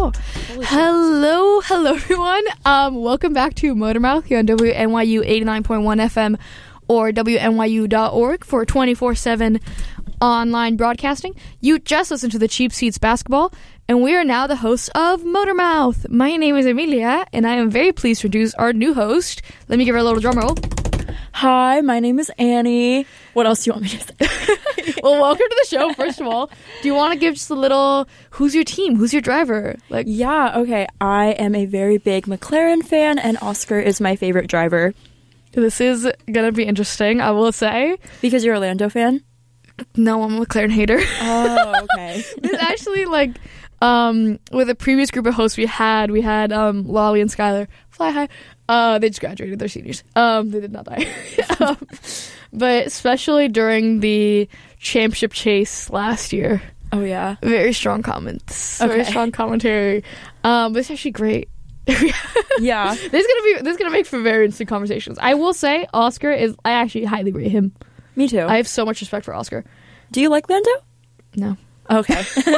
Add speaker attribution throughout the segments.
Speaker 1: Oh, hello everyone. Welcome back to Motormouth here on WNYU 89.1 FM or WNYU.org for 24/7 online broadcasting. You just listened to the Cheap Seats Basketball, and we are now the hosts of Motormouth. My name is Emilia, and I am very pleased to introduce our new host. Let me give her a little drum roll.
Speaker 2: Hi, my name is Annie. What else do you want me to say?
Speaker 1: Well, welcome to the show, first of all. Do you want to give just a little, who's your team? Who's your driver?
Speaker 2: Okay. I am a very big McLaren fan, and Oscar is my favorite driver.
Speaker 1: This is going to be interesting, I will say.
Speaker 2: Because you're a Lando fan?
Speaker 1: No, I'm a McLaren hater.
Speaker 2: Oh, okay.
Speaker 1: It's actually with a previous group of hosts we had Lolly and Skylar. Fly high. They just graduated. They're seniors. They did not die. But especially during the championship chase last year.
Speaker 2: Oh, yeah.
Speaker 1: Very strong comments.
Speaker 2: Okay.
Speaker 1: Very strong commentary. But it's actually great.
Speaker 2: Yeah.
Speaker 1: This is gonna make for very interesting conversations. I will say Oscar I actually highly rate him.
Speaker 2: Me too.
Speaker 1: I have so much respect for Oscar.
Speaker 2: Do you like Lando?
Speaker 1: No.
Speaker 2: Okay.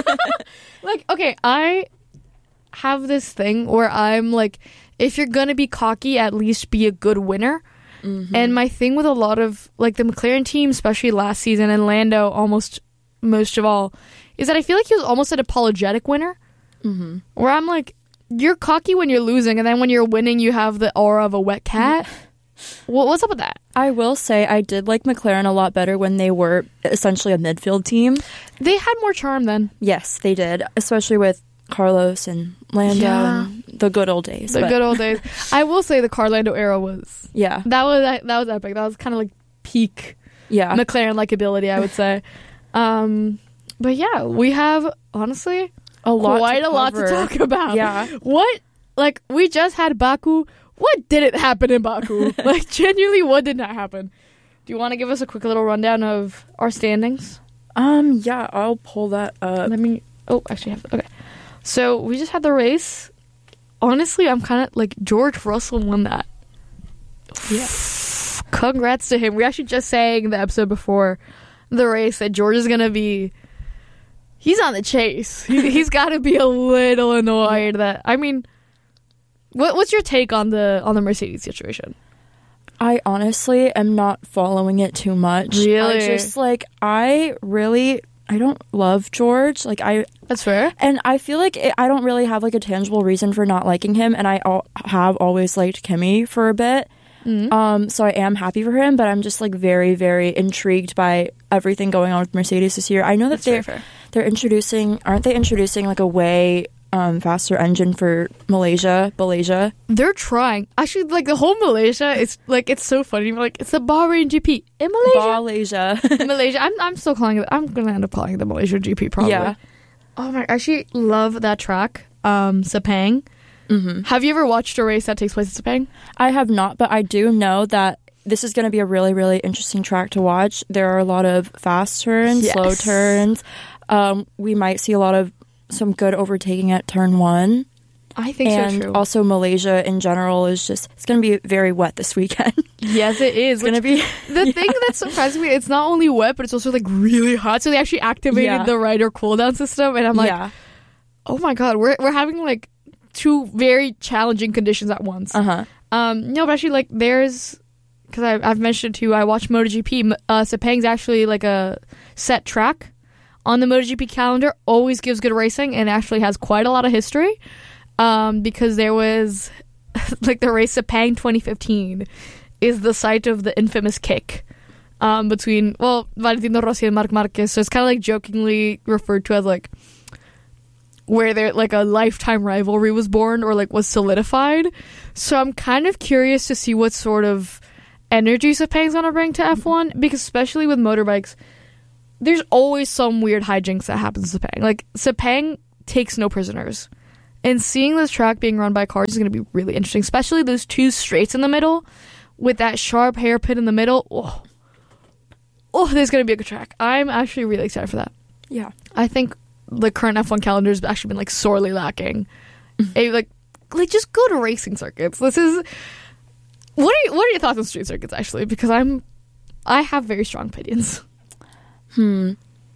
Speaker 1: I have this thing where I'm like, if you're gonna be cocky, at least be a good winner. Mm-hmm. And my thing with a lot of the McLaren team, especially last season, and Lando almost most of all, is that I feel like he was almost an apologetic winner. Mm-hmm. Where I'm like, you're cocky when you're losing, and then when you're winning, you have the aura of a wet cat. What's up with that?
Speaker 2: I will say I did like McLaren a lot better when they were essentially a midfield team.
Speaker 1: They had more charm then.
Speaker 2: Yes, they did, especially with Carlos and Lando and the good old days.
Speaker 1: Good old days. I will say the Lando era was...
Speaker 2: Yeah.
Speaker 1: That was epic. That was kind of like peak McLaren likability, I would say. But yeah, we have, honestly, quite a lot to talk about.
Speaker 2: Yeah.
Speaker 1: We just had Baku. What didn't happen in Baku? Genuinely, what did not happen? Do you want to give us a quick little rundown of our standings?
Speaker 2: Yeah, I'll pull that up.
Speaker 1: Okay. So, we just had the race. Honestly, I'm kind of George Russell won that.
Speaker 2: Yeah.
Speaker 1: Congrats to him. We actually just sang the episode before the race that George is going to be... He's on the chase. He's got to be a little annoyed that... I mean, what's your take on the Mercedes situation?
Speaker 2: I honestly am not following it too much.
Speaker 1: Really?
Speaker 2: I just, I don't love George.
Speaker 1: That's fair.
Speaker 2: And I feel like I don't really have, a tangible reason for not liking him, and I have always liked Kimi for a bit. Mm-hmm. So I am happy for him, but I'm just, very, very intrigued by everything going on with Mercedes this year. I know that they're introducing... Aren't they introducing, a way... faster engine for Malaysia.
Speaker 1: They're trying. Actually, the whole Malaysia, it's so funny. It's the Bahrain GP in Malaysia. Malaysia. I'm still calling it. I'm gonna end up calling it the Malaysia GP probably.
Speaker 2: Yeah.
Speaker 1: Oh my! I actually love that track, Sepang. Mm-hmm. Have you ever watched a race that takes place at Sepang?
Speaker 2: I have not, but I do know that this is going to be a really, really interesting track to watch. There are a lot of fast turns, slow turns. We might see some good overtaking at turn 1.
Speaker 1: I think so, too.
Speaker 2: And also Malaysia in general is it's going to be very wet this weekend.
Speaker 1: Yes, it is.
Speaker 2: It's going to be...
Speaker 1: The thing that surprises me, it's not only wet, but it's also really hot. So they actually activated the rider cooldown system. And I'm oh my God, we're having 2 very challenging conditions at once.
Speaker 2: Uh-huh.
Speaker 1: No, but actually there's... Because I've mentioned it too, I watched MotoGP. Sepang's actually a set track on the MotoGP calendar, always gives good racing and actually has quite a lot of history because there was the race Sepang 2015 is the site of the infamous kick between Valentino Rossi and Marc Marquez. So it's kind of jokingly referred to as where there a lifetime rivalry was born or was solidified. So I'm kind of curious to see what sort of energy Sepang's gonna bring to F1 because especially with motorbikes, there's always some weird hijinks that happens to Sepang. Sepang takes no prisoners. And seeing this track being run by cars is going to be really interesting, especially those 2 straights in the middle with that sharp hairpin in the middle. Oh, there's going to be a good track. I'm actually really excited for that.
Speaker 2: Yeah.
Speaker 1: I think the current F1 calendar has actually been sorely lacking. Just go to racing circuits. This is... What are your thoughts on street circuits, actually? Because I have very strong opinions.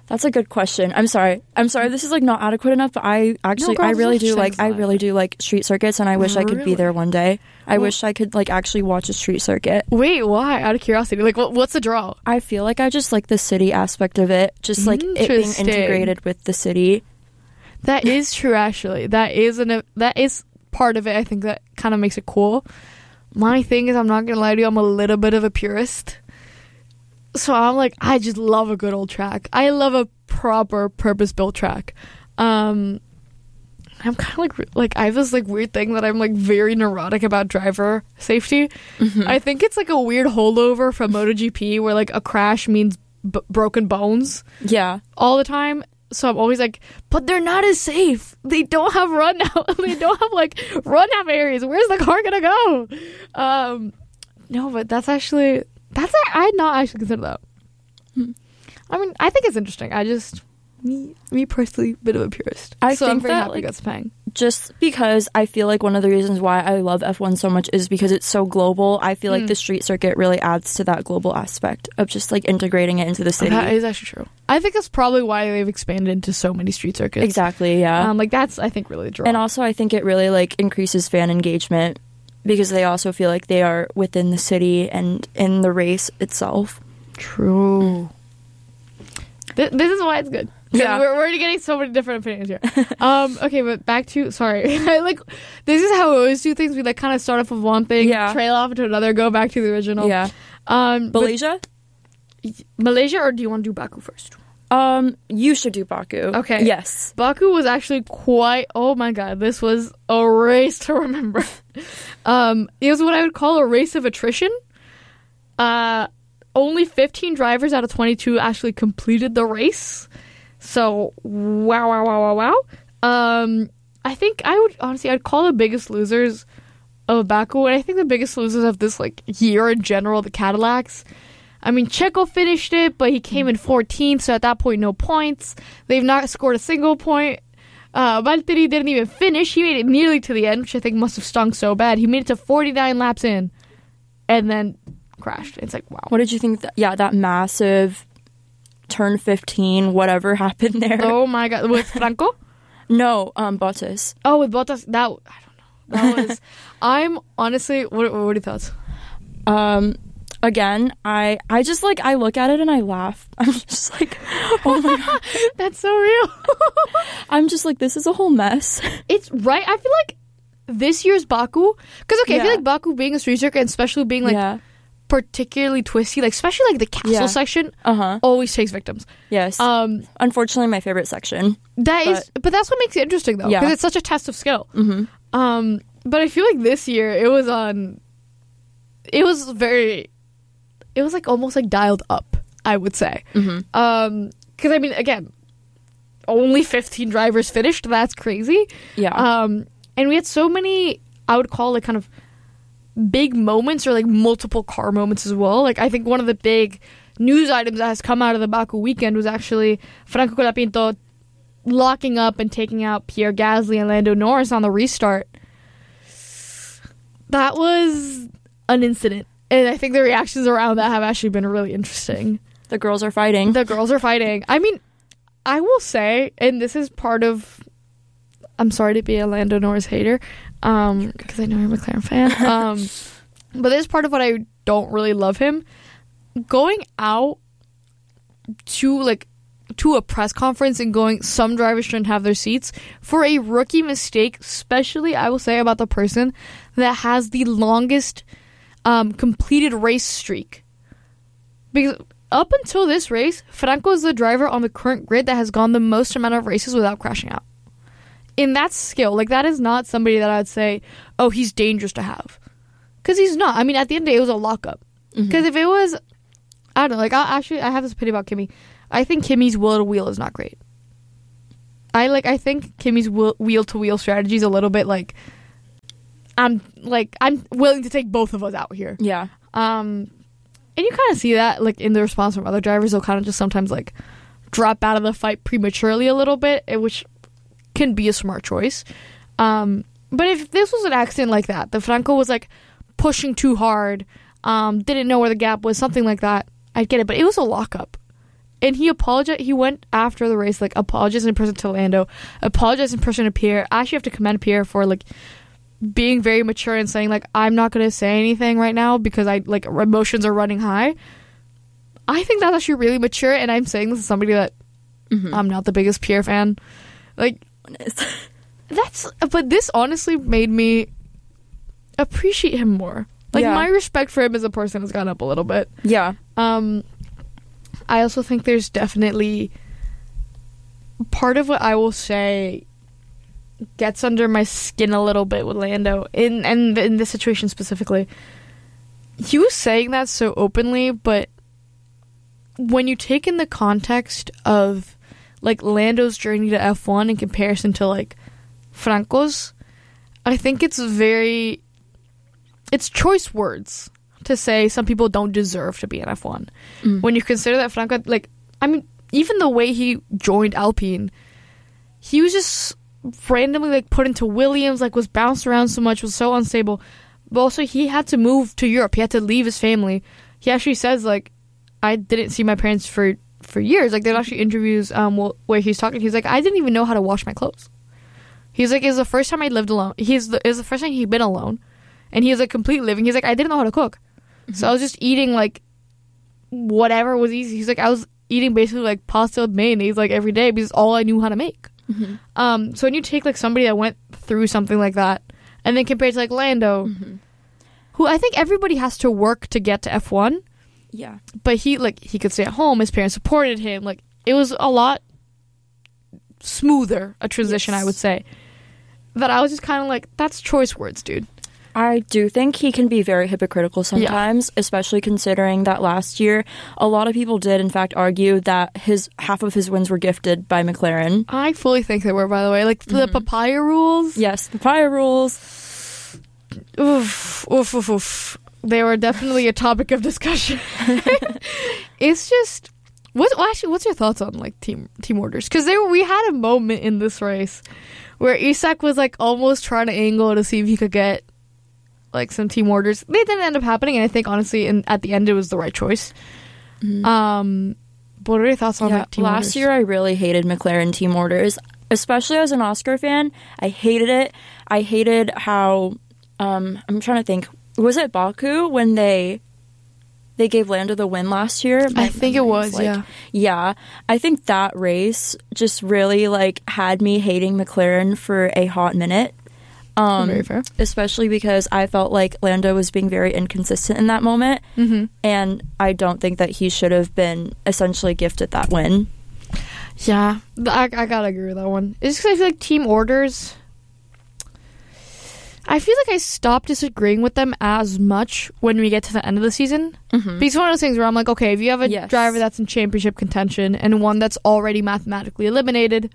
Speaker 2: That's a good question. I'm sorry. This is like not adequate enough, but I actually
Speaker 1: girl,
Speaker 2: I really
Speaker 1: this is
Speaker 2: do like I
Speaker 1: Shanghai.
Speaker 2: really do like street circuits, and I wish I could be
Speaker 1: Really?
Speaker 2: there one day. I wish I could like actually watch a street circuit.
Speaker 1: Wait, why? Out of curiosity, like, what's the draw?
Speaker 2: I feel like I just like the city aspect of it, just like it being
Speaker 1: Interesting.
Speaker 2: integrated with the city.
Speaker 1: That is true, actually. That is part of it. I think that kind of makes it cool. My thing is, I'm not gonna lie to you, I'm a little bit of a purist. So I'm like, I just love a good old track. I love a proper purpose-built track. I'm kind of like I have this like weird thing that I'm like very neurotic about driver safety. I think it's like a weird holdover from MotoGP where like a crash means broken bones
Speaker 2: Yeah.
Speaker 1: all the time. So I'm always like, but they're not as safe. They don't have run now. They don't have like run out areas. Where's the car gonna go? No, but that's I'd not actually consider that. I mean, I think it's interesting. I just me personally, bit of a purist.
Speaker 2: I
Speaker 1: so I'm
Speaker 2: think
Speaker 1: very
Speaker 2: that,
Speaker 1: happy
Speaker 2: like,
Speaker 1: that's Sepang.
Speaker 2: Just because I feel like one of the reasons why I love F1 so much is because it's so global. I feel like the street circuit really adds to that global aspect of just like integrating it into the city.
Speaker 1: That is actually true. I think that's probably why they've expanded into so many street circuits.
Speaker 2: Exactly, yeah.
Speaker 1: Like that's I think really the draw.
Speaker 2: And also I think it really like increases fan engagement because they also feel like they are within the city and in the race itself.
Speaker 1: True. This is why it's good.
Speaker 2: Yeah.
Speaker 1: We're already getting so many different opinions here. Okay, but back to sorry. Like this is how we always do things. We like kind of start off with one thing,
Speaker 2: Yeah.
Speaker 1: trail off into another, go back to the original.
Speaker 2: Yeah.
Speaker 1: But
Speaker 2: Malaysia?
Speaker 1: Malaysia, or do you want to do Baku first?
Speaker 2: You should do Baku.
Speaker 1: Okay.
Speaker 2: Yes.
Speaker 1: Baku was actually quite. Oh my god, this was a race to remember. It was what I would call a race of attrition. Only 15 drivers out of 22 actually completed the race. So wow. I think I'd call the biggest losers of Baku, and I think the biggest losers of this like year in general, the Cadillacs. I mean, Checo finished it, but he came in 14th, so at that point, no points. They've not scored a single point. Valtteri didn't even finish. He made it nearly to the end, which I think must have stung so bad. He made it to 49 laps in, and then crashed. It's like, wow.
Speaker 2: What did you think? That massive turn 15, whatever happened there.
Speaker 1: Oh my god. With Franco?
Speaker 2: No, Bottas.
Speaker 1: Oh, with Bottas. I don't know. That was... I'm honestly... What are your thoughts?
Speaker 2: Again, I just like, I look at it and I laugh. I'm just like, oh my god.
Speaker 1: That's so real.
Speaker 2: I'm just like, this is a whole mess.
Speaker 1: It's right. I feel like this year's Baku... Because, okay, I
Speaker 2: Yeah.
Speaker 1: feel like Baku being a street circuit, and especially being like...
Speaker 2: Yeah.
Speaker 1: particularly twisty, like especially like the castle
Speaker 2: Yeah.
Speaker 1: section
Speaker 2: Uh-huh.
Speaker 1: always takes victims.
Speaker 2: Yes. Unfortunately, my favorite section.
Speaker 1: But that's what makes it interesting though, because
Speaker 2: Yeah.
Speaker 1: it's such a test of skill. But I feel like this year it was like almost like dialed up, I would say. Because I mean, again, only 15 drivers finished. That's crazy.
Speaker 2: Yeah.
Speaker 1: And we had so many, I would call it kind of big moments or like multiple car moments as well. Like I think one of the big news items that has come out of the Baku weekend was actually Franco Colapinto locking up and taking out Pierre Gasly and Lando Norris on the restart. That was an incident, and I think the reactions around that have actually been really interesting.
Speaker 2: The girls are fighting.
Speaker 1: The girls are fighting. I mean, I will say, and this is part of, I'm sorry to be a Lando Norris hater, because I know you're a McLaren fan. But this is part of what I don't really love him. Going out to a press conference and going, some drivers shouldn't have their seats for a rookie mistake, especially I will say about the person that has the longest completed race streak. Because up until this race, Franco is the driver on the current grid that has gone the most amount of races without crashing out. And that's skill. Like, that is not somebody that I'd say, oh, he's dangerous to have. Because he's not. I mean, at the end of the day, it was a lockup. Because if it was, I don't know, like, I have this opinion about Kimi. I think Kimi's wheel-to-wheel is not great. I think Kimi's wheel-to-wheel strategy is a little bit like, I'm willing to take both of us out here.
Speaker 2: Yeah.
Speaker 1: And you kind of see that, like, in the response from other drivers. They'll kind of just sometimes, like, drop out of the fight prematurely a little bit, which can be a smart choice. But if this was an accident like that, the Franco was, like, pushing too hard, didn't know where the gap was, something like that, I'd get it. But it was a lockup. And he apologized. He went after the race, like, apologized in person to Lando, apologized in person to Pierre. I actually have to commend Pierre for, like, being very mature and saying, like, I'm not going to say anything right now because emotions are running high. I think that's actually really mature, and I'm saying this as somebody that I'm not the biggest Pierre fan. Like, but this honestly made me appreciate him more. Like, my respect for him as a person has gone up a little bit.
Speaker 2: Yeah.
Speaker 1: I also think there's definitely part of what I will say gets under my skin a little bit with Lando in this situation specifically. He was saying that so openly, but when you take in the context of, like, Lando's journey to F1 in comparison to, like, Franco's, I think it's choice words to say some people don't deserve to be in F1. When you consider that Franco, like, I mean, even the way he joined Alpine, he was just randomly, like, put into Williams, like, was bounced around so much, was so unstable. But also, he had to move to Europe. He had to leave his family. He actually says, like, I didn't see my parents for years. Like, there's actually interviews where he's talking. He's like, I didn't even know how to wash my clothes. He's like, it was the first time I lived alone. It was the first time he'd been alone. And he was, like, complete living. He's like, I didn't know how to cook. So I was just eating, like, whatever was easy. He's like, I was eating basically, like, pasta with mayonnaise, like, every day because all I knew how to make. So when you take, like, somebody that went through something like that and then compared to, like, Lando, who I think everybody has to work to get to F1.
Speaker 2: Yeah.
Speaker 1: But he could stay at home. His parents supported him. Like, it was a lot smoother a transition, I would say. That I was just kind of like, that's choice words, dude.
Speaker 2: I do think he can be very hypocritical sometimes, especially considering that last year a lot of people did in fact argue that half of his wins were gifted by McLaren.
Speaker 1: I fully think they were, by the way. Like, the papaya rules.
Speaker 2: Yes, papaya rules.
Speaker 1: Oof, oof, oof, oof. They were definitely a topic of discussion. It's just, what's your thoughts on, like, team orders? Because we had a moment in this race where Isak was, like, almost trying to angle to see if he could get, like, some team orders. They didn't end up happening, and I think, honestly, at the end, it was the right choice. What are your thoughts on, like, team orders?
Speaker 2: Last year, I really hated McLaren team orders, especially as an Oscar fan. I hated it. I hated how, I'm trying to think, was it Baku when they gave Lando the win last year?
Speaker 1: I think it was, yeah.
Speaker 2: Yeah. I think that race just really, like, had me hating McLaren for a hot minute.
Speaker 1: Very fair.
Speaker 2: Especially because I felt like Lando was being very inconsistent in that moment. And I don't think that he should have been essentially gifted that win.
Speaker 1: Yeah, I gotta agree with that one. It's because I feel like team orders, I feel like I stopped disagreeing with them as much when we get to the end of the season. Because it's one of those things where I'm like, okay, if you have a driver that's in championship contention and one that's already mathematically eliminated,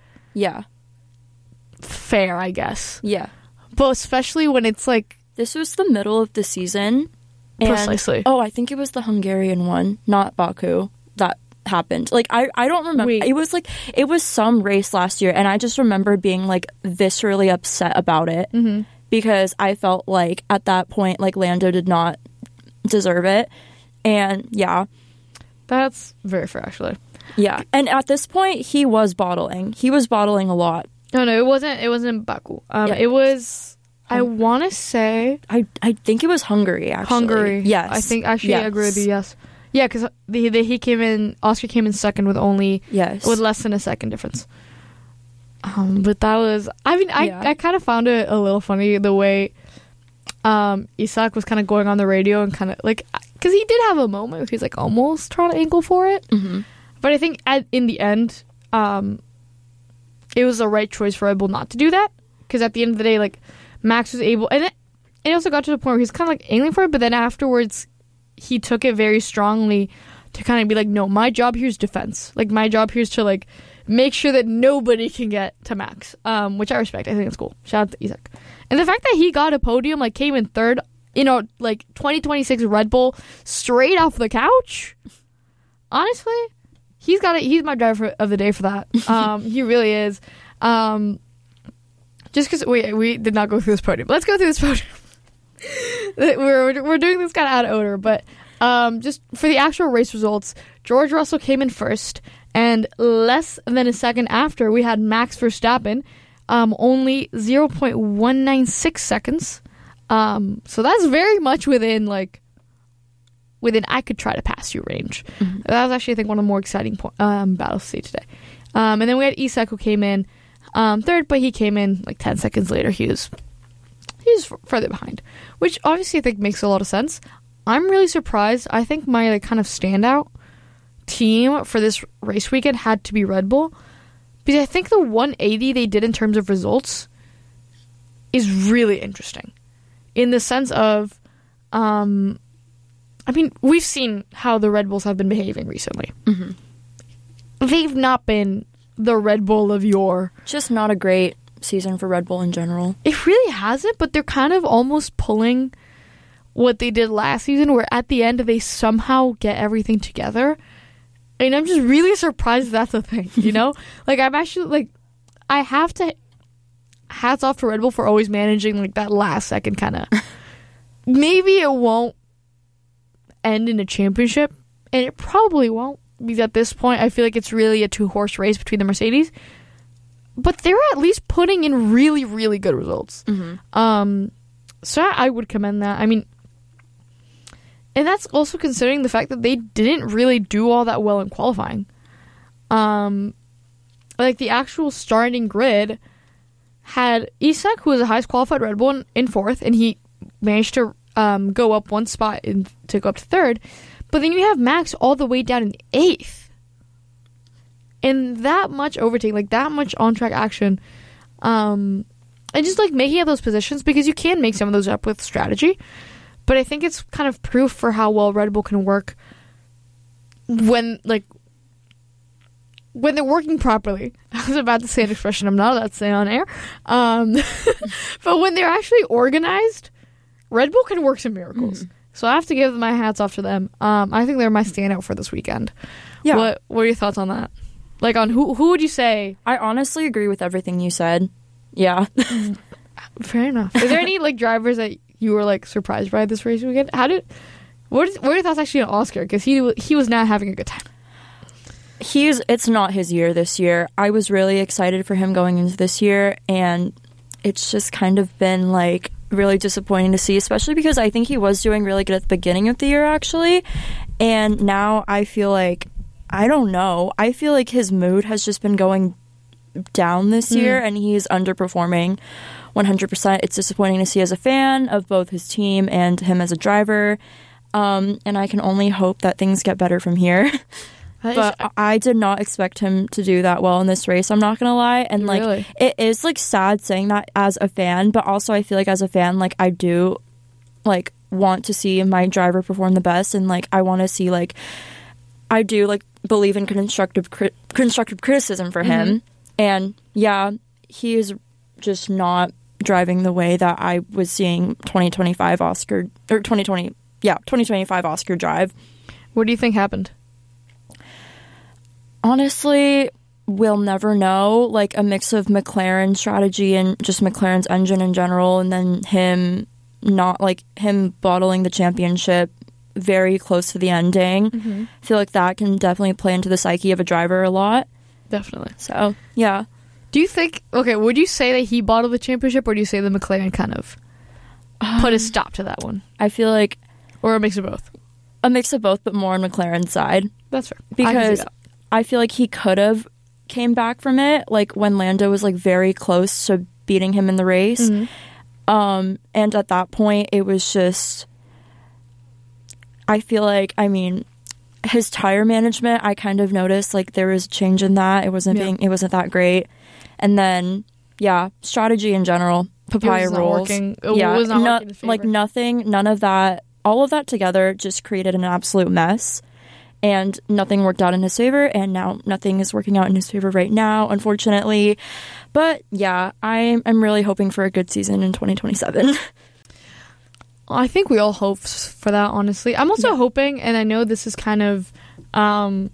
Speaker 1: fair, I guess.
Speaker 2: Yeah.
Speaker 1: But especially when it's like,
Speaker 2: this was the middle of the season. And,
Speaker 1: precisely.
Speaker 2: Oh, I think it was the Hungarian one, not Baku, that happened. Like, I don't remember. Wait. It was some race last year, and I just remember being, like, viscerally upset about it. Because I felt like at that point, like, Lando did not deserve it. And yeah.
Speaker 1: That's very fair, actually.
Speaker 2: Yeah. And at this point, he was bottling. He was bottling a lot.
Speaker 1: No, it wasn't Baku. It was, I want to say,
Speaker 2: I think it was Hungary, actually.
Speaker 1: Hungary.
Speaker 2: Yes.
Speaker 1: I think, actually, I agree with you, yes. Yeah, because Oscar came in second with with less than a second difference. But that was, I kind of found it a little funny the way Isak was kind of going on the radio and kind of, like, because he did have a moment where he was, like, almost trying to angle for it. But I think in the end, it was the right choice for Red Bull not to do that, because at the end of the day, like, Max was able, and it also got to the point where he's kind of, like, angling for it, but then afterwards he took it very strongly to kind of be like, no, my job here is defense. Like, my job here is to, like, make sure that nobody can get to Max, which I respect. I think it's cool. Shout out to Isak. And the fact that he got a podium, like, came in third, like, 2026 Red Bull straight off the couch, honestly, he's my driver of the day for that. He really is. Just because we did not go through this podium. Let's go through this podium. We're doing this kind of out of order, but just for the actual race results, George Russell came in first, And less than a second after, we had Max Verstappen, only 0.196 seconds. So that's very much within I could try to pass you range. Mm-hmm. That was actually, I think, one of the more exciting battles to see today. And then we had Isak, who came in third, but he came in 10 seconds later. He was further behind, which obviously I think makes a lot of sense. I'm really surprised. I think my kind of standout team for this race weekend had to be Red Bull, because I think the 180 they did in terms of results is really interesting in the sense of, we've seen how the Red Bulls have been behaving recently. Mm-hmm. They've not been the Red Bull of yore.
Speaker 2: Just not a great season for Red Bull in general.
Speaker 1: It really hasn't, but they're kind of almost pulling what they did last season, where at the end they somehow get everything together. And I'm just really surprised that's a thing, you know? I'm actually, I have to... Hats off to Red Bull for always managing, that last second kind of... Maybe it won't end in a championship, and it probably won't, because at this point, I feel like it's really a two-horse race between the Mercedes. But they're at least putting in really, really good results. Mm-hmm. So I would commend that. And that's also considering the fact that they didn't really do all that well in qualifying. The actual starting grid had Isak, who was the highest qualified Red Bull, in fourth, and he managed to go up one spot to go up to third. But then you have Max all the way down in eighth. And that much overtaking, that much on-track action, and just, making up those positions, because you can make some of those up with strategy. But I think it's kind of proof for how well Red Bull can work when they're working properly. I was about to say an expression I'm not allowed to say on air. But when they're actually organized, Red Bull can work some miracles. Mm-hmm. So I have to give my hats off to them. I think they're my standout for this weekend. Yeah. What are your thoughts on that? On who would you say?
Speaker 2: I honestly agree with everything you said. Yeah.
Speaker 1: Fair enough. Is there any drivers that you were surprised by this race weekend? What are your thoughts actually on Oscar? Because he was not having a good time.
Speaker 2: It's not his year this year. I was really excited for him going into this year, and it's just kind of been really disappointing to see, especially because I think he was doing really good at the beginning of the year actually, and now I feel I don't know. I feel his mood has just been going down this year, and he's underperforming 100%. It's disappointing to see as a fan of both his team and him as a driver, and I can only hope that things get better from here. But I did not expect him to do that well in this race, I'm not gonna lie. And really? It is sad saying that as a fan, but also I feel as a fan, I do want to see my driver perform the best, and I want to see I do believe in constructive criticism for him. And yeah, he is just not driving the way that I was seeing 2025 Oscar drive.
Speaker 1: What do you think happened?
Speaker 2: Honestly, we'll never know. A mix of McLaren strategy and just McLaren's engine in general, and then him bottling the championship very close to the ending. Mm-hmm. I feel that can definitely play into the psyche of a driver a lot.
Speaker 1: Definitely.
Speaker 2: So, yeah.
Speaker 1: Do you think, would you say that he bottled the championship, or do you say the McLaren kind of put a stop to that one?
Speaker 2: I feel
Speaker 1: or a mix of both?
Speaker 2: A mix of both, but more on McLaren's side.
Speaker 1: That's fair.
Speaker 2: Because I feel he could have came back from it, when Lando was, very close to beating him in the race. Mm-hmm. And at that point, it was just... I feel his tire management, I kind of noticed there was a change in that. It wasn't that great. And then, yeah, strategy in general, papaya rolls.
Speaker 1: It was not working.
Speaker 2: Nothing, none of that, all of that together just created an absolute mess. And nothing worked out in his favor, and now nothing is working out in his favor right now, unfortunately. But yeah, I'm really hoping for a good season in 2027.
Speaker 1: I think we all hope for that, honestly. I'm also hoping, and I know this is kind of, I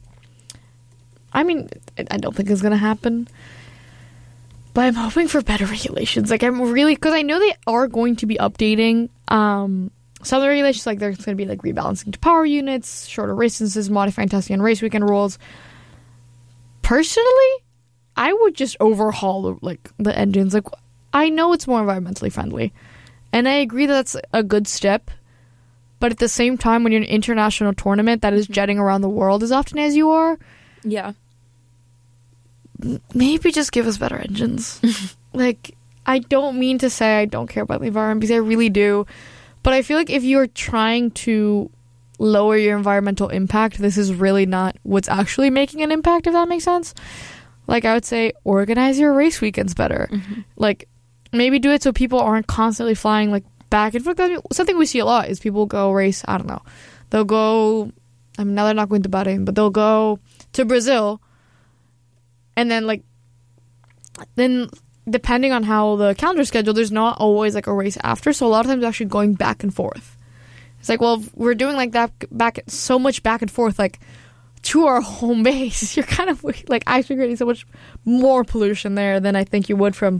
Speaker 1: don't think it's going to happen, but I'm hoping for better regulations. Because I know they are going to be updating some of the regulations. There's going to be rebalancing to power units, shorter race distances, modifying testing and race weekend rules. personally, I would just overhaul the engines. Like, I know it's more environmentally friendly, and I agree that that's a good step. But at the same time, when you're in an international tournament that is jetting around the world as often as you are,
Speaker 2: yeah,
Speaker 1: maybe just give us better engines. Like, I don't mean to say I don't care about the environment, because I really do. But I feel like if you're trying to lower your environmental impact, this is really not what's actually making an impact, if that makes sense. Like, I would say organize your race weekends better. Like, maybe do it so people aren't constantly flying like back and forth. Something we see a lot is people go race, I don't know, they'll go, I mean, now they're not going to Bahrain, but they'll go to Brazil, and then then depending on how the calendar's scheduled, there's not always like a race after, so a lot of times actually going back and forth. It's like, well, if we're doing like that so much back and forth, like to our home base, you're kind of like actually creating so much more pollution there than I think you would from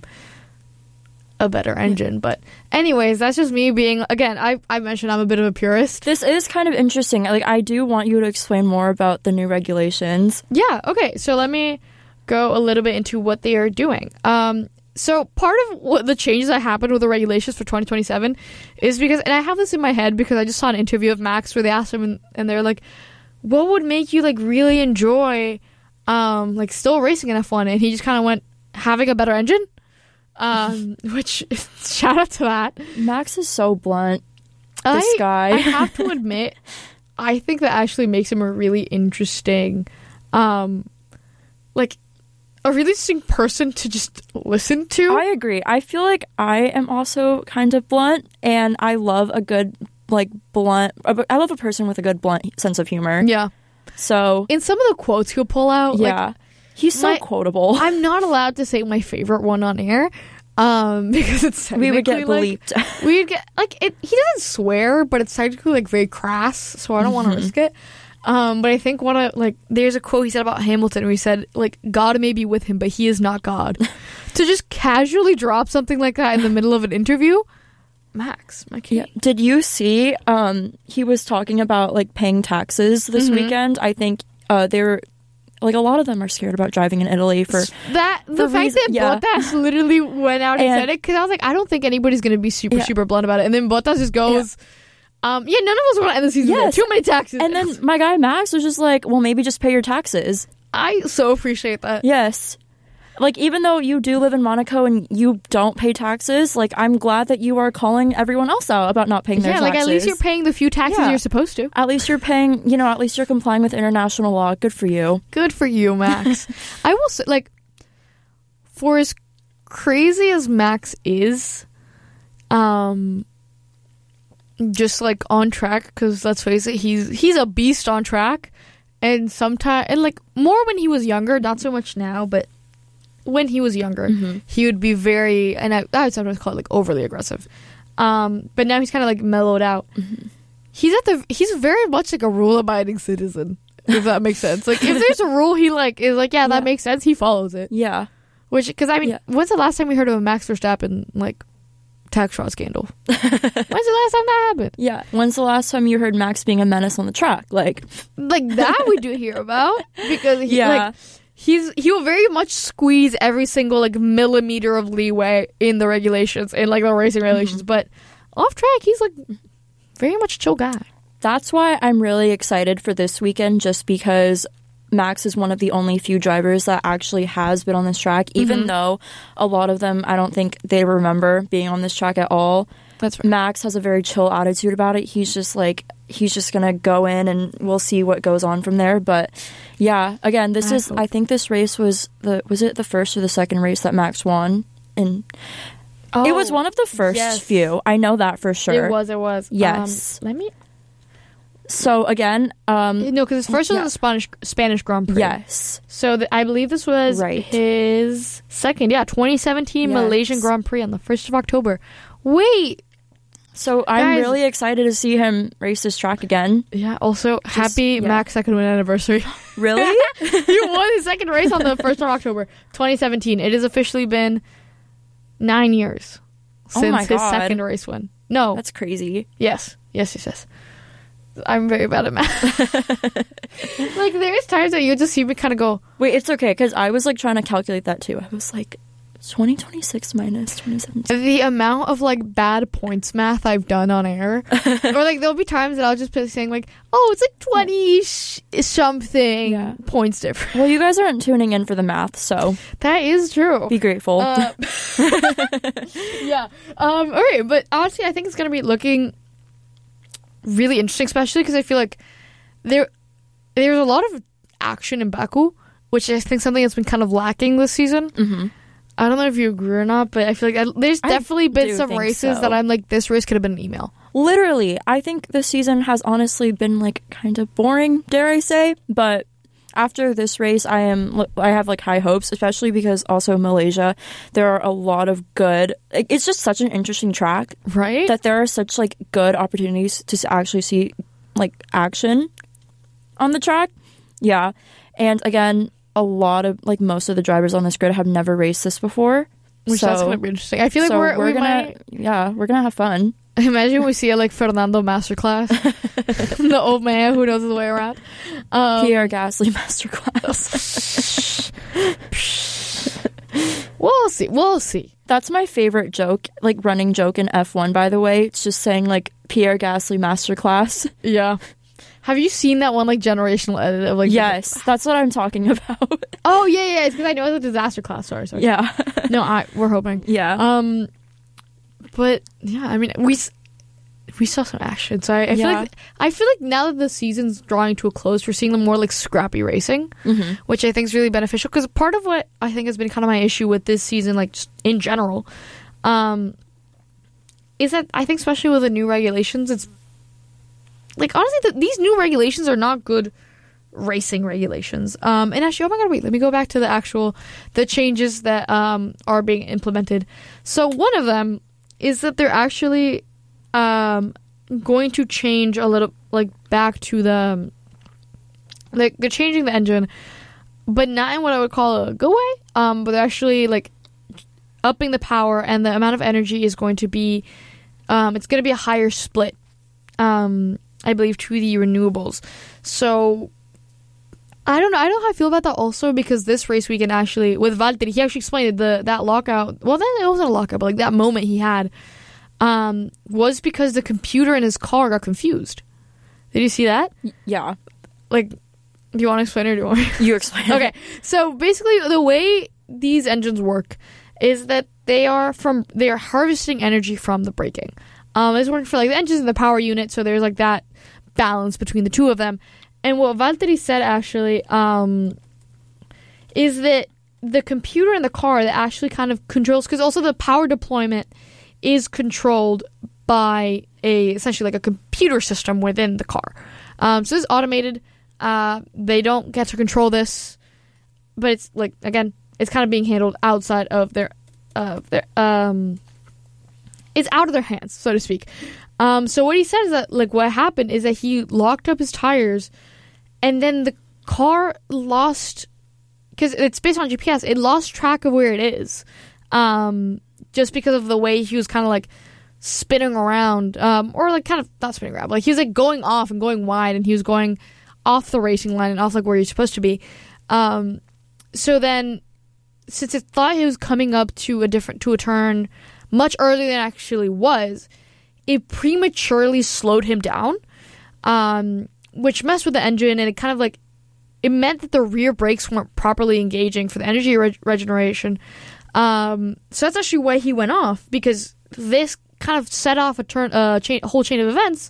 Speaker 1: a better engine. But anyways, that's just me being, again, I mentioned I'm a bit of a purist.
Speaker 2: This is kind of interesting. Like, I do want you to explain more about the new regulations.
Speaker 1: Yeah, okay, so let me go a little bit into what they are doing. So part of what the changes that happened with the regulations for 2027 is because, and I have this in my head because I just saw an interview of Max where they asked him, and they're like, what would make you like really enjoy like still racing in F1? And he just kind of went, having a better engine. Which, shout out to that.
Speaker 2: Max is so blunt. This guy.
Speaker 1: I have to admit, I think that actually makes him a really interesting, like, a really interesting person to just listen to.
Speaker 2: I agree. I feel like I am also kind of blunt, and I love a good, like, blunt. I love a person with a good blunt sense of humor.
Speaker 1: Yeah.
Speaker 2: So
Speaker 1: in some of the quotes he'll pull out,
Speaker 2: yeah, like, he's so quotable.
Speaker 1: I'm not allowed to say my favorite one on air, because it's
Speaker 2: we would get bleeped.
Speaker 1: We'd get like it. He doesn't swear, but it's technically like very crass, so I don't want to risk it. But I think there's a quote he said about Hamilton where he said, like, God may be with him, but he is not God. To just casually drop something like that in the middle of an interview, Max, my king.
Speaker 2: Yeah. Did you see? He was talking about like paying taxes this weekend. I think they were. Like, a lot of them are scared about driving in Italy for
Speaker 1: that. The fact that Bottas literally went out and said it, because I was like, I don't think anybody's going to be super blunt about it. And then Bottas just goes, none of us want to end the season with too many taxes.
Speaker 2: And then my guy Max was just like, well, maybe just pay your taxes.
Speaker 1: I so appreciate that.
Speaker 2: Yes. Like, even though you do live in Monaco and you don't pay taxes, like, I'm glad that you are calling everyone else out about not paying their taxes.
Speaker 1: Yeah, like, at least you're paying the few taxes you're supposed to.
Speaker 2: At least you're paying, at least you're complying with international law. Good for you.
Speaker 1: Good for you, Max. I will say, like, for as crazy as Max is, just, like, on track, because let's face it, he's a beast on track, and sometimes, and, like, more when he was younger, not so much now, but when he was younger, he would be very, and I would sometimes call it like overly aggressive. But now he's kind of like mellowed out. He's very much like a rule-abiding citizen, if that makes sense. Like, if there's a rule, he like is like, that makes sense. He follows it.
Speaker 2: Yeah.
Speaker 1: Which, because I mean, when's the last time we heard of a Max Verstappen like tax fraud scandal? When's the last time that happened?
Speaker 2: Yeah. When's the last time you heard Max being a menace on the track? Like
Speaker 1: that we do hear about, because he will very much squeeze every single like millimeter of leeway in the regulations, in like the racing regulations, but off track he's like very much a chill guy.
Speaker 2: That's why I'm really excited for this weekend, just because Max is one of the only few drivers that actually has been on this track, even though a lot of them, I don't think they remember being on this track at all.
Speaker 1: That's right.
Speaker 2: Max has a very chill attitude about it. He's just going to go in and we'll see what goes on from there. But yeah, again, I think this race was it the first or the second race that Max won? And it was one of the first few. I know that for sure.
Speaker 1: It was.
Speaker 2: Yes.
Speaker 1: Let me.
Speaker 2: So again,
Speaker 1: no, because his first was the Spanish Grand Prix.
Speaker 2: Yes.
Speaker 1: So I believe this was his second. Yeah, 2017 Malaysian Grand Prix on the 1st of October. Wait.
Speaker 2: So I'm really excited to see him race this track again.
Speaker 1: Yeah. Also, happy Max second win anniversary.
Speaker 2: Really?
Speaker 1: He won his second race on the 1st of October, 2017. It has officially been 9 years since his second race win. No,
Speaker 2: that's crazy.
Speaker 1: Yes. I'm very bad at math. Like, there's times that you just see me kind of go,
Speaker 2: Wait, it's okay, because I was, like, trying to calculate that, too. I was like, 2026 minus 2017.
Speaker 1: the amount of, like, bad points math I've done on air. Or, like, there'll be times that I'll just be saying, like, oh, it's like 20-something points different.
Speaker 2: Well, you guys aren't tuning in for the math, so
Speaker 1: That is true.
Speaker 2: be grateful.
Speaker 1: Yeah. All right, but honestly, I think it's going to be looking really interesting, especially because I feel like there's a lot of action in Baku, which I think something that's been kind of lacking this season.
Speaker 2: Mm-hmm.
Speaker 1: I don't know if you agree or not, but I feel like there's definitely been
Speaker 2: do
Speaker 1: some
Speaker 2: think
Speaker 1: races
Speaker 2: so.
Speaker 1: that I'm like, this race could have been an email.
Speaker 2: Literally, I think this season has honestly been, like, kind of boring, dare I say, but after this race, I have, like, high hopes, especially because also Malaysia, there are a lot of good, it's just such an interesting track,
Speaker 1: Right?
Speaker 2: that there are such, like, good opportunities to actually see, like, action on the track. Yeah. And again, a lot of, like, most of the drivers on this grid have never raced this before.
Speaker 1: Which that's going to be interesting. I feel like
Speaker 2: so
Speaker 1: we're
Speaker 2: gonna, we're gonna have fun.
Speaker 1: imagine we see a like Fernando masterclass. The old man who knows his way around.
Speaker 2: Pierre Gasly masterclass.
Speaker 1: We'll see.
Speaker 2: That's my favorite joke, like running joke in F1, by the way. It's just saying, like, Pierre Gasly masterclass.
Speaker 1: Yeah. Have you seen that one like generational edit of like?
Speaker 2: Yes, that's what I'm talking about.
Speaker 1: Oh yeah. It's because I know it's a disaster class. Sorry.
Speaker 2: Yeah.
Speaker 1: No, we're hoping.
Speaker 2: Yeah.
Speaker 1: But yeah, I mean we saw some action, so I feel like now that the season's drawing to a close, we're seeing the more like scrappy racing, which I think is really beneficial. Because part of what I think has been kind of my issue with this season, like just in general, is that I think especially with the new regulations, it's like honestly these new regulations are not good racing regulations. And actually, oh my god, wait, let me go back to the changes that are being implemented. So one of them is that they're actually going to change a little, like, back to the, like, they're changing the engine, but not in what I would call a go way, but they're actually, like, upping the power, and the amount of energy is going to be, it's going to be a higher split, I believe, to the renewables. So I don't know how I feel about that also, because this race weekend actually, with Valtteri, he actually explained that lockout, well, then it wasn't a lockout, but like that moment he had, was because the computer in his car got confused. Did you see that?
Speaker 2: Yeah.
Speaker 1: Like, do you want to explain it or do you want me to?
Speaker 2: You explain.
Speaker 1: Okay, so basically the way these engines work is that they are harvesting energy from the braking. It's working for like the engines and the power unit, so there's like that balance between the two of them. And what Valtteri said actually is that the computer in the car that actually kind of controls, because also the power deployment is controlled by essentially like a computer system within the car. So this is automated. They don't get to control this, but it's like, again, it's kind of being handled outside of their it's out of their hands, so to speak. So what he said is that like what happened is that he locked up his tires, and then the car lost, because it's based on GPS, it lost track of where it is. Just because of the way he was kind of like spinning around, or like kind of not spinning around, but like he was like going off and going wide, and he was going off the racing line and off like where you're supposed to be. So then, since it thought he was coming up to a turn much earlier than it actually was, it prematurely slowed him down, which messed with the engine, and it kind of like, it meant that the rear brakes weren't properly engaging for the energy regeneration. So that's actually why he went off, because this kind of set off a whole chain of events,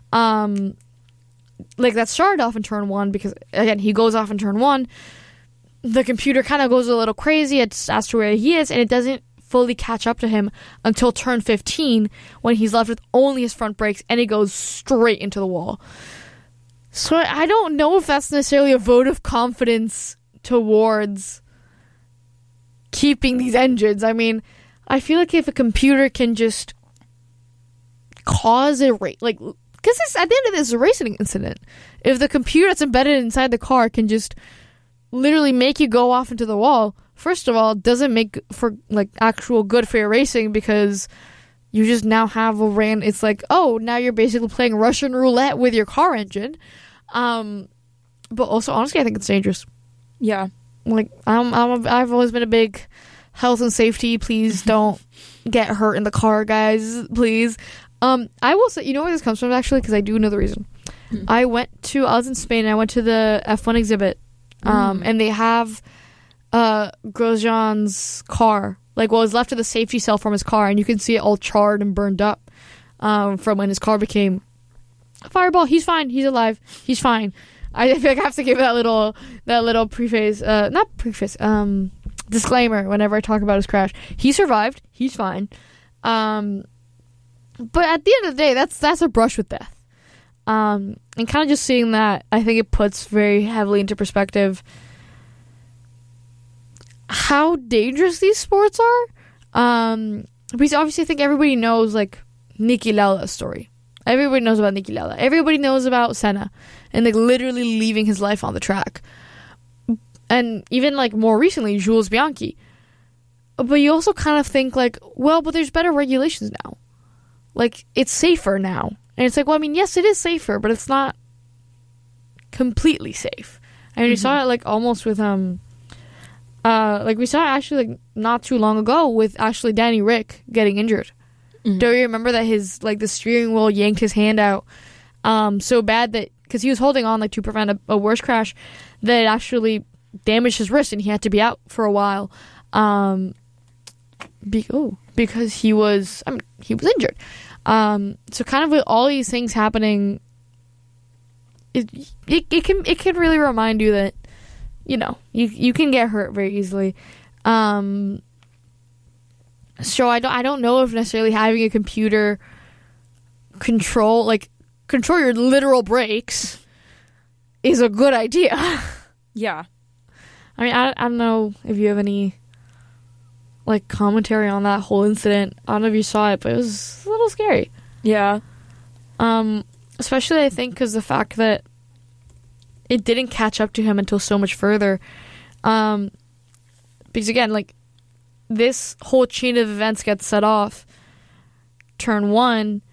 Speaker 1: like that started off in turn 1, because again, he goes off in turn 1, the computer kind of goes a little crazy as to where he is, and it doesn't fully catch up to him until turn 15, when he's left with only his front brakes, and he goes straight into the wall. So I don't know if that's necessarily a vote of confidence towards keeping these engines. I mean, I feel like if a computer can just cause a race, like, because at the end of this is a racing incident. If the computer that's embedded inside the car can just literally make you go off into the wall, first of all, it doesn't make for like actual good for your racing, because you just now have it's like, oh, now you're basically playing Russian roulette with your car engine. But also, honestly, I think it's dangerous.
Speaker 2: Yeah.
Speaker 1: Like, I've always been a big health and safety. Please don't get hurt in the car, guys. Please. I will say, you know where this comes from, actually? Because I do know the reason. I was in Spain, and I went to the F1 exhibit. And they have Grosjean's car, like what was left of the safety cell from his car, and you can see it all charred and burned up from when his car became a fireball. He's fine. He's alive. He's fine. I feel like I have to give that little disclaimer whenever I talk about his crash. He survived. He's fine. But at the end of the day, that's a brush with death. And kind of just seeing that, I think it puts very heavily into perspective how dangerous these sports are. Because obviously I think everybody knows, like, Niki Lauda's story. Everybody knows about Niki Lauda. Everybody knows about Senna and, like, literally leaving his life on the track. And even, like, more recently, Jules Bianchi. But you also kind of think, like, well, but there's better regulations now. Like, it's safer now. And it's like, well, I mean, yes, it is safer, but it's not completely safe. I mean, we saw it, like, almost with, like, we saw it actually, like, not too long ago with actually Danny Rick getting injured. Do you remember that the steering wheel yanked his hand out so bad that, because he was holding on, like, to prevent a worse crash, that it actually damaged his wrist and he had to be out for a while because he was injured. So kind of with all these things happening, it can really remind you that, you know, you can get hurt very easily. So I don't know if necessarily having a computer control your literal brakes is a good idea.
Speaker 2: Yeah.
Speaker 1: I mean, I don't know if you have any, like, commentary on that whole incident. I don't know if you saw it, but it was a little scary.
Speaker 2: Yeah.
Speaker 1: Especially, I think, because the fact that it didn't catch up to him until so much further. Because, again, like, this whole chain of events gets set off. Turn 1.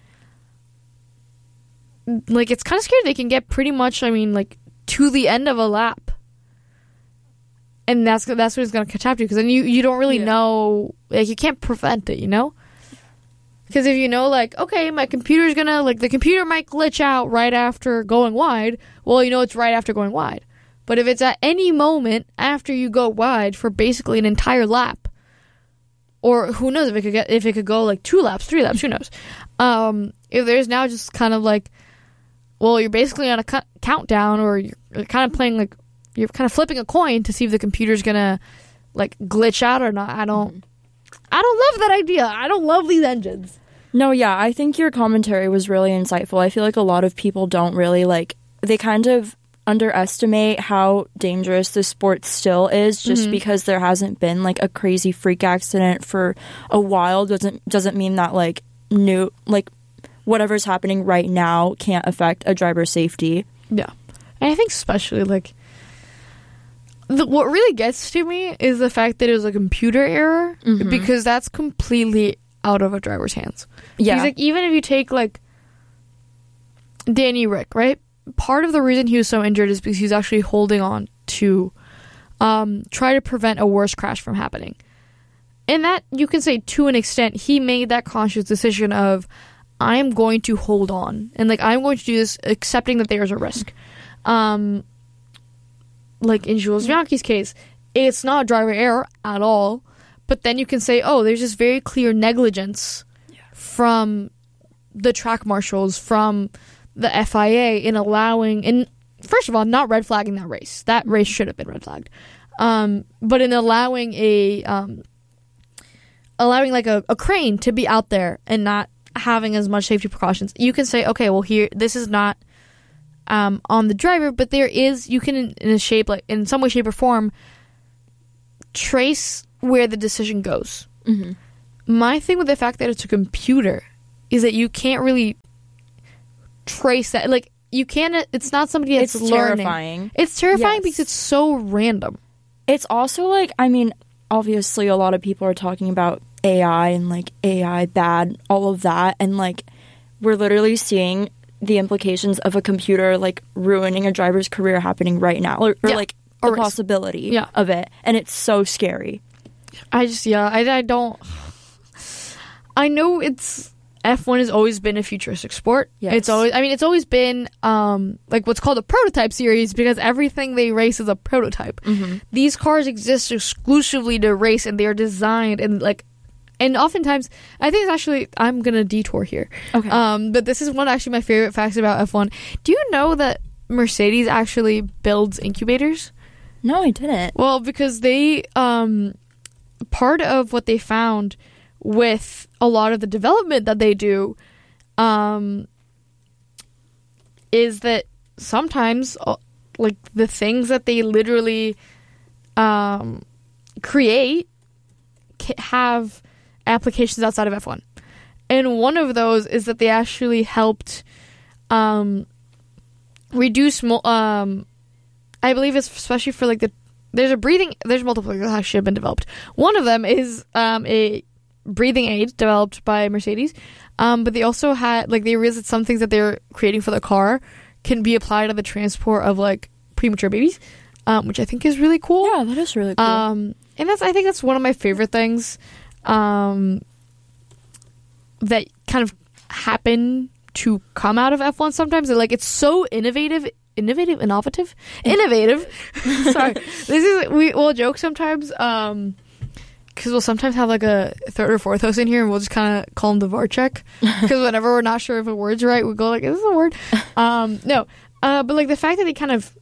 Speaker 1: Like, it's kind of scary. They can get pretty much, I mean, like, to the end of a lap. And that's what it's going to catch up to. Because then you don't really know. Like, you can't prevent it, you know? Because if you know, like, okay, my computer's going to, like, the computer might glitch out right after going wide. Well, you know it's right after going wide. But if it's at any moment after you go wide for basically an entire lap, or who knows if it could go like 2 laps, 3 laps, who knows? If there's now just kind of like, well, you're basically on a countdown, or you're kind of playing, like, you're kind of flipping a coin to see if the computer's gonna, like, glitch out or not. I don't love that idea. I don't love these engines.
Speaker 2: No, yeah, I think your commentary was really insightful. I feel like a lot of people don't really, like, they kind of underestimate how dangerous the sport still is just because there hasn't been, like, a crazy freak accident for a while doesn't mean that, like, whatever's happening right now can't affect a driver's safety.
Speaker 1: Yeah. And I think especially, like, what really gets to me is the fact that it was a computer error, because that's completely out of a driver's hands. Yeah. Because, like, even if you take, like, Danny Rick, right? Part of the reason he was so injured is because he was actually holding on to try to prevent a worse crash from happening. And that, you can say, to an extent, he made that conscious decision of, I'm going to hold on. And, like, I'm going to do this accepting that there's a risk. Like in Jules Bianchi's case, it's not driver error at all. But then you can say, oh, there's this very clear negligence from the track marshals, from the FIA in allowing, and first of all, not red flagging that race. That race should have been red flagged. But in allowing like a crane to be out there and not having as much safety precautions, you can say, okay, well, here, this is not on the driver, but there is, you can in some way, shape, or form trace where the decision goes. My thing with the fact that it's a computer is that you can't really trace that. Like, you can't, it's not somebody that's learning.
Speaker 2: Terrifying.
Speaker 1: It's terrifying because it's so random.
Speaker 2: It's also, like, I mean, obviously a lot of people are talking about AI and like AI bad, all of that, and like we're literally seeing the implications of a computer like ruining a driver's career happening right now, or like the possibility of it, and it's so scary.
Speaker 1: I don't. I know it's F1 has always been a futuristic sport.
Speaker 2: Yes.
Speaker 1: It's always been like what's called a prototype series because everything they race is a prototype.
Speaker 2: Mm-hmm.
Speaker 1: These cars exist exclusively to race, and they are designed and oftentimes, I think it's actually, I'm going to detour here.
Speaker 2: Okay.
Speaker 1: But this is one actually my favorite facts about F1. Do you know that Mercedes actually builds incubators?
Speaker 2: No, I didn't.
Speaker 1: Well, because they, part of what they found with a lot of the development that they do, is that sometimes, like, the things that they literally create have applications outside of F1. And one of those is that they actually helped reduce I believe it's especially for like there's multiple that actually have been developed. One of them is a breathing aid developed by Mercedes, but they also had they realized that some things that they're creating for the car can be applied to the transport of like premature babies, which I think is really cool.
Speaker 2: Yeah, that is really cool.
Speaker 1: And I think that's one of my favorite things that kind of happen to come out of F1 sometimes. Like, it's so innovative. Sorry. We'll joke sometimes, because we'll sometimes have like a third or fourth host in here and we'll just kind of call him the VAR check. Because whenever we're not sure if a word's right, we go like, is this a word? But like the fact that they kind of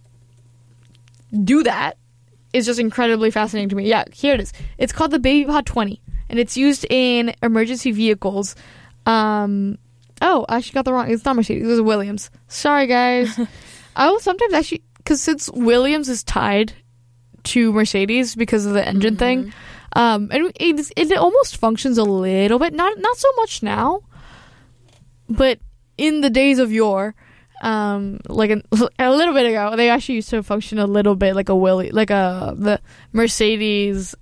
Speaker 1: do that is just incredibly fascinating to me. Yeah, here it is. It's called the BabyPod 20, and it's used in emergency vehicles. Oh, I actually got the wrong. It's not Mercedes. It was Williams. Sorry, guys. I will sometimes actually, because since Williams is tied to Mercedes because of the engine thing, and it almost functions a little bit. Not so much now, but in the days of yore. Like a little bit ago, they actually used to function a little bit like the Mercedes,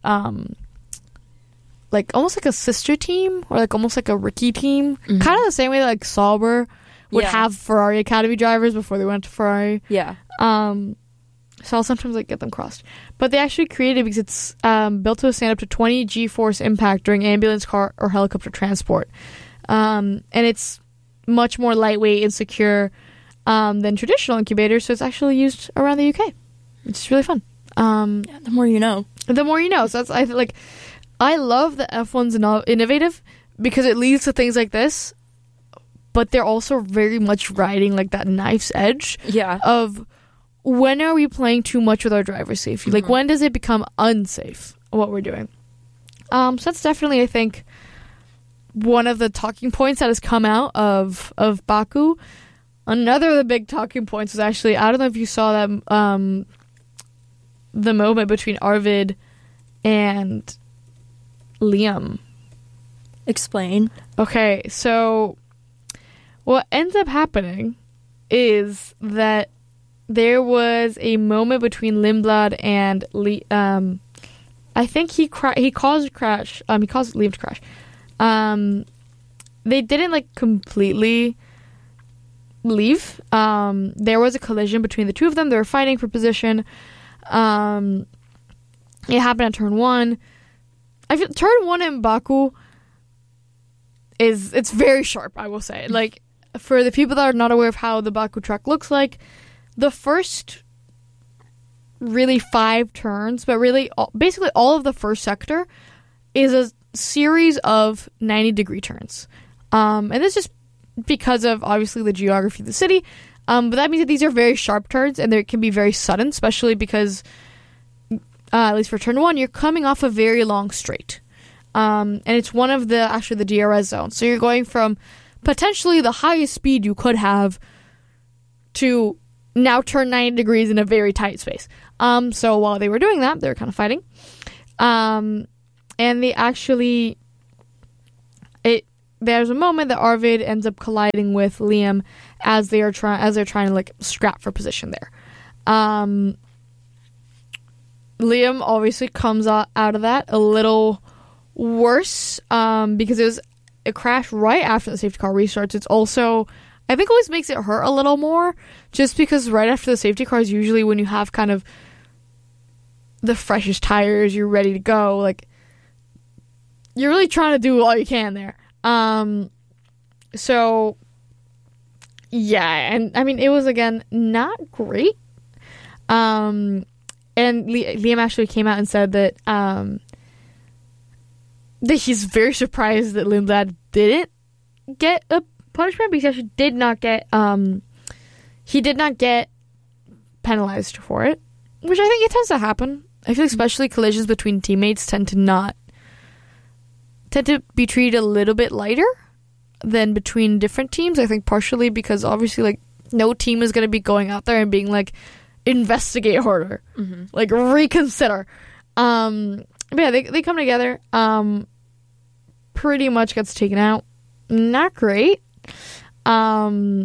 Speaker 1: like almost like a sister team or like almost like a rookie team, kind of the same way that, like Sauber would have Ferrari Academy drivers before they went to Ferrari.
Speaker 2: Yeah.
Speaker 1: So I'll sometimes like get them crossed, but they actually created because it's built to withstand up to 20 G-force impact during ambulance, car, or helicopter transport, and it's much more lightweight and secure than traditional incubators, so it's actually used around the UK, which is really fun.
Speaker 2: The more you know.
Speaker 1: The more you know. So I love that F1's innovative because it leads to things like this, but they're also very much riding like that knife's edge of when are we playing too much with our driver safety? Like, when does it become unsafe, what we're doing? So that's definitely, I think, one of the talking points that has come out of Baku. Another of the big talking points was actually, I don't know if you saw that, the moment between Arvid and Liam.
Speaker 2: Explain.
Speaker 1: Okay, so what ends up happening is that there was a moment between Lindblad and I think he caused a crash. He caused Liam to crash. They didn't like completely leave. There was a collision between the two of them. They were fighting for position. It happened at turn 1. I feel turn 1 in Baku it's very sharp, I will say. Like, for the people that are not aware of how the Baku track looks like, the first really 5 turns, but really basically all of the first sector is a series of 90-degree turns. And this is because of, obviously, the geography of the city. But that means that these are very sharp turns, and they can be very sudden, especially because, at least for turn 1, you're coming off a very long straight. And it's one of the DRS zones. So you're going from potentially the highest speed you could have to now turn 90 degrees in a very tight space. So while they were doing that, they were kind of fighting. And they actually... There's a moment that Arvid ends up colliding with Liam as they're trying to like scrap for position there. Liam obviously comes out of that a little worse because it was a crash right after the safety car restarts. It's also, I think, always makes it hurt a little more, just because right after the safety car is usually when you have kind of the freshest tires, you're ready to go. Like, you're really trying to do all you can there. So, yeah, and I mean, it was, again, not great. And Liam actually came out and said that he's very surprised that Lindblad didn't get a punishment, because he did not get penalized for it, which I think it tends to happen. I feel especially collisions between teammates tend to be treated a little bit lighter than between different teams. I think partially because obviously, like, no team is going to be going out there and being like, investigate harder, like, reconsider. But yeah, they come together. Pretty much gets taken out. Not great. So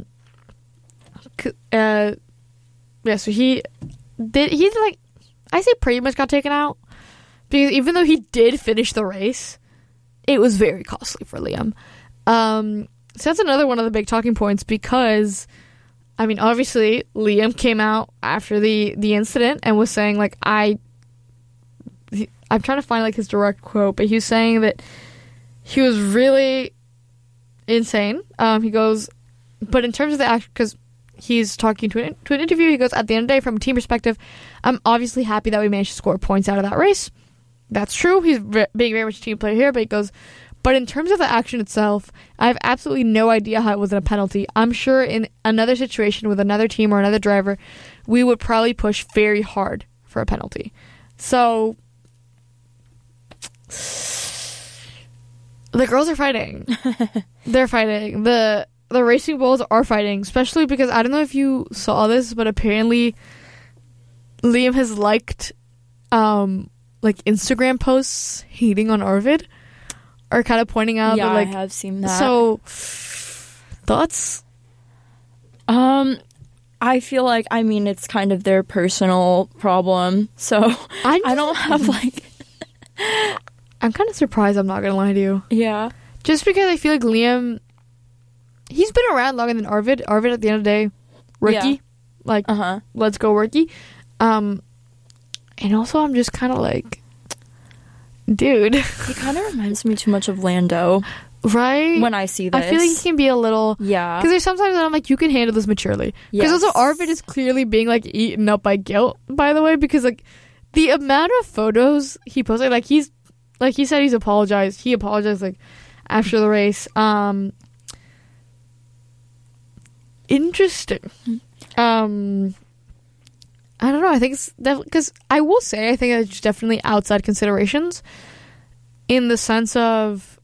Speaker 1: he's like, I say pretty much got taken out, because even though he did finish the race, it was very costly for Liam. So that's another one of the big talking points, because, I mean, obviously Liam came out after the incident and was saying, like, I'm trying to find, like, his direct quote, but he was saying that he was really insane. He goes, but in terms of the action, because he's talking to an interview, he goes, at the end of the day, from a team perspective, I'm obviously happy that we managed to score points out of that race. That's true. He's being very much a team player here, but he goes, but in terms of the action itself, I have absolutely no idea how it wasn't a penalty. I'm sure in another situation with another team or another driver, we would probably push very hard for a penalty. So the girls are fighting. They're fighting. The Racing Bulls are fighting, especially because, I don't know if you saw this, but apparently Liam has liked like Instagram posts hating on Arvid, or kind of pointing out that, like,
Speaker 2: I have seen that.
Speaker 1: So, thoughts?
Speaker 2: I feel like, I mean, it's kind of their personal problem, so I don't have, like...
Speaker 1: I'm kind of surprised, I'm not gonna lie to you.
Speaker 2: Yeah.
Speaker 1: Just because I feel like Liam, he's been around longer than Arvid. Arvid, at the end of the day, rookie.
Speaker 2: Yeah.
Speaker 1: Like, let's go rookie. And also, I'm just kind of like, dude.
Speaker 2: He kind of reminds me too much of Lando.
Speaker 1: Right?
Speaker 2: When I see this.
Speaker 1: I feel like he can be a little...
Speaker 2: Yeah.
Speaker 1: Because there's sometimes that I'm like, you can handle this maturely. Because also, Arvid is clearly being, like, eaten up by guilt, by the way, because, like, the amount of photos he posted, like, he said he's apologized. He apologized, like, after the race. Interesting. I don't know. I think it's because I will say I think it's definitely outside considerations, in the sense of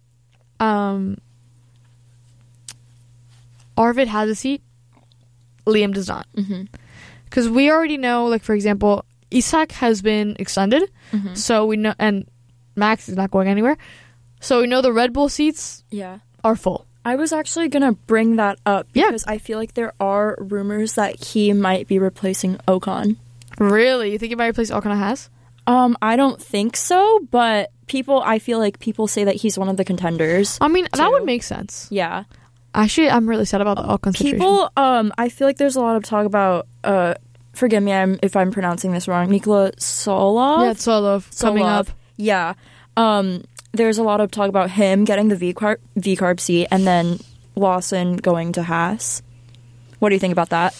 Speaker 1: Arvid has a seat, Liam does not. Because we already know, like, for example, Isak has been extended, so we know, and Max is not going anywhere, so we know the Red Bull seats are full.
Speaker 2: I was actually going to bring that up because I feel like there are rumors that he might be replacing Ocon.
Speaker 1: Really? You think he might replace Ocon Haas?
Speaker 2: I don't think so, but I feel like people say that he's one of the contenders.
Speaker 1: I mean, that would make sense.
Speaker 2: Yeah.
Speaker 1: Actually, I'm really sad about the Ocon situation.
Speaker 2: People, I feel like there's a lot of talk about, forgive me if I'm pronouncing this wrong, Nikola Solov?
Speaker 1: Yeah, Solov coming up.
Speaker 2: Yeah. There's a lot of talk about him getting the V-carb seat and then Lawson going to Haas. What do you think about that?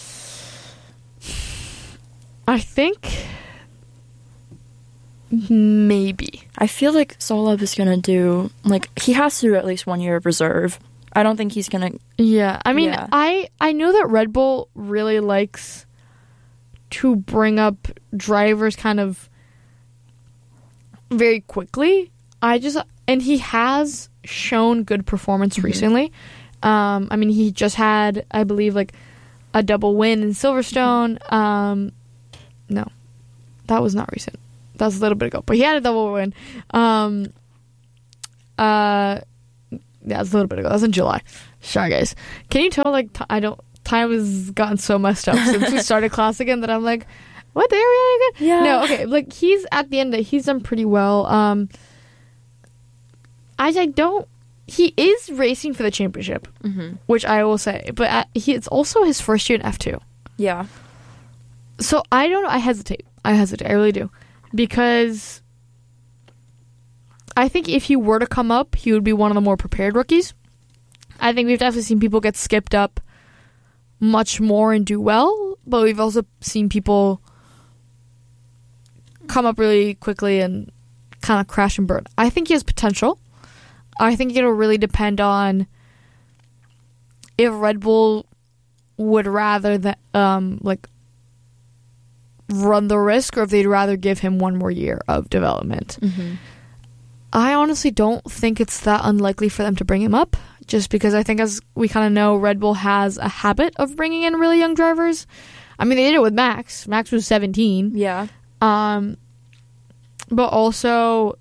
Speaker 1: I think maybe.
Speaker 2: I feel like Solov is going to do, like, he has to do at least 1 year of reserve. I don't think he's going to...
Speaker 1: Yeah. I mean, I know that Red Bull really likes to bring up drivers kind of very quickly. And he has shown good performance recently. I mean, he just had, I believe, like, a double win in Silverstone. No, that was not recent. That was a little bit ago. But he had a double win. Yeah, it was a little bit ago. That was in July. Sorry, guys. Can you tell, like, time has gotten so messed up since we started class again that I'm like, what, the area again?
Speaker 2: Yeah.
Speaker 1: No, okay. Like, he's, at the end of it, he's done pretty well. I don't. He is racing for the championship, which I will say, but it's also his first year in F2.
Speaker 2: Yeah.
Speaker 1: So I don't know. I hesitate. I really do, because I think if he were to come up, he would be one of the more prepared rookies. I think we've definitely seen people get skipped up much more and do well, but we've also seen people come up really quickly and kind of crash and burn. I think he has potential. I think it'll really depend on if Red Bull would rather run the risk, or if they'd rather give him one more year of development. I honestly don't think it's that unlikely for them to bring him up, just because I think, as we kind of know, Red Bull has a habit of bringing in really young drivers. I mean, they did it with Max. Max was 17.
Speaker 2: Yeah.
Speaker 1: But also,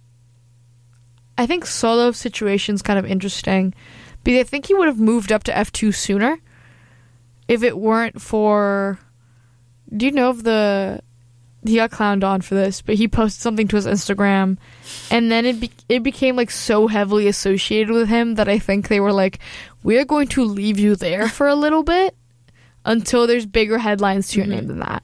Speaker 1: I think Solo's situation's kind of interesting, because I think he would have moved up to F2 sooner if it weren't for... Do you know of he got clowned on for this, but he posted something to his Instagram, and then it became like so heavily associated with him that I think they were like, we're going to leave you there for a little bit until there's bigger headlines to your name than that.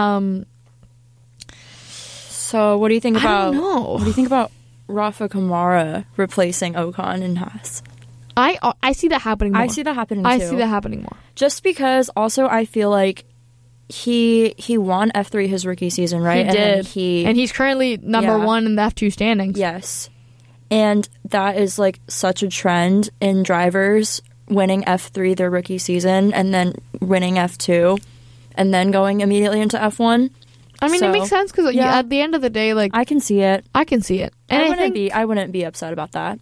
Speaker 2: So what do you think about...
Speaker 1: I don't know.
Speaker 2: What do you think about Rafa Kamara replacing Ocon in Haas?
Speaker 1: I see that happening more.
Speaker 2: I see that happening too.
Speaker 1: I see that happening more.
Speaker 2: Just because also I feel like he won F3 his rookie season, right?
Speaker 1: He did. And he's currently number one in the F2 standings.
Speaker 2: Yes. And that is like such a trend in drivers winning F3 their rookie season and then winning F2 and then going immediately into F1.
Speaker 1: I mean, it makes sense because at the end of the day, like,
Speaker 2: I can see it.
Speaker 1: I can see it. And
Speaker 2: I wouldn't be upset about that.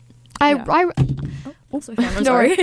Speaker 1: Sorry.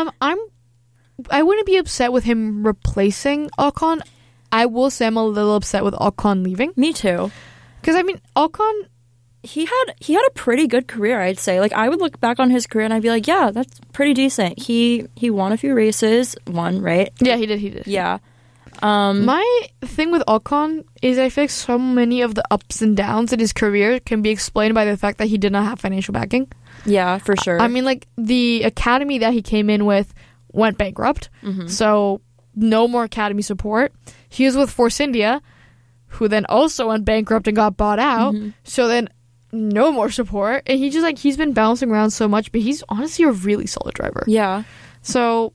Speaker 1: I wouldn't be upset with him replacing Ocon. I will say I'm a little upset with Ocon leaving.
Speaker 2: Me too.
Speaker 1: Because, I mean, Ocon...
Speaker 2: He had a pretty good career, I'd say. Like, I would look back on his career and I'd be like, yeah, that's pretty decent. He won a few races. Won, right?
Speaker 1: Yeah, he did.
Speaker 2: Yeah.
Speaker 1: My thing with Ocon is I feel like so many of the ups and downs in his career can be explained by the fact that he did not have financial backing.
Speaker 2: Yeah, for sure.
Speaker 1: I mean, like, the academy that he came in with went bankrupt. So... no more academy support. He was with Force India, who then also went bankrupt and got bought out. So then no more support. And he's been bouncing around so much, but he's honestly a really solid driver.
Speaker 2: Yeah.
Speaker 1: So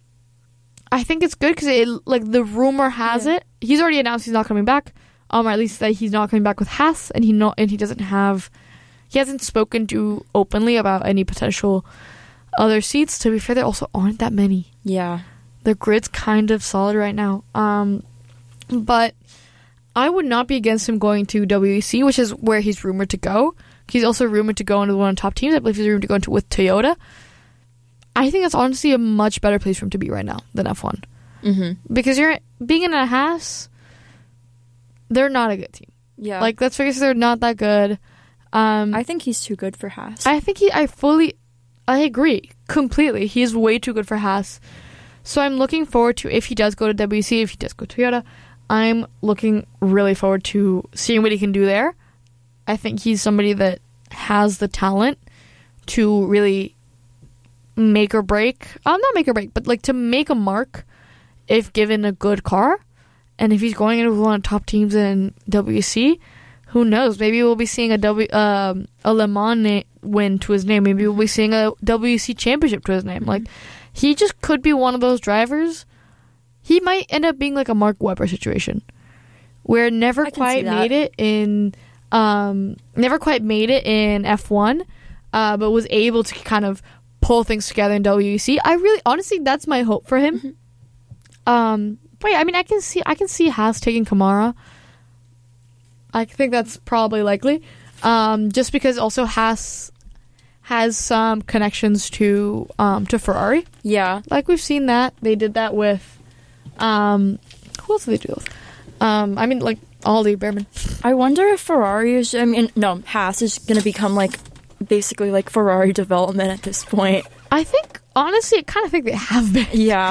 Speaker 1: I think it's good because the rumor has it. He's already announced he's not coming back. Or at least that he's not coming back with Haas, and he hasn't spoken to openly about any potential other seats. To be fair, there also aren't that many.
Speaker 2: Yeah.
Speaker 1: The grid's kind of solid right now. But I would not be against him going to WEC, which is where he's rumored to go. He's also rumored to go into one of the top teams. I believe he's rumored to go into with Toyota. I think that's honestly a much better place for him to be right now than F1. Because you're being in a Haas, they're not a good team.
Speaker 2: Yeah.
Speaker 1: Like, let's face it, they're not that good.
Speaker 2: I think he's too good for Haas.
Speaker 1: I agree completely. He's way too good for Haas. So I'm looking forward to, if he does go to WEC, if he does go to Toyota, I'm looking really forward to seeing what he can do there. I think he's somebody that has the talent to really make or break. Not make or break, but like to make a mark if given a good car. And if he's going into one of the top teams in WEC, who knows? Maybe we'll be seeing a Le Mans win to his name. Maybe we'll be seeing a WEC championship to his name. Like, he just could be one of those drivers. He might end up being like a Mark Webber situation, where never quite made it in F1, but was able to kind of pull things together in WEC. Honestly, that's my hope for him. But yeah, I mean, I can see Haas taking Kamara. I think that's probably likely, just because also Haas has some connections to Ferrari.
Speaker 2: Yeah.
Speaker 1: Like, we've seen that. They did that with... who else did they do with? I mean, like, Ollie Behrman.
Speaker 2: I wonder if Haas is going to become, like, basically, like, Ferrari development at this point.
Speaker 1: I think, honestly, I kind of think they have been.
Speaker 2: Yeah.